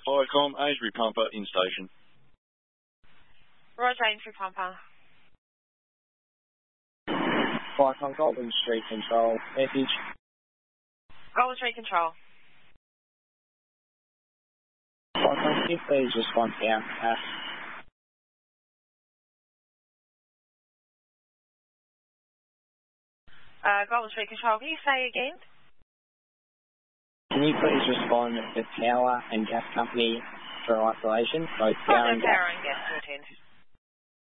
Viacom, Amesbury Pumper in station. Roger, Amesbury Pumper. Viacom, Golden Street Control, message. Golden Street Control. Viacom, can you please respond down? Golden Street Control, can you say again? Can you please respond to Power and Gas Company for isolation, both power and gas? Power and gas to attend.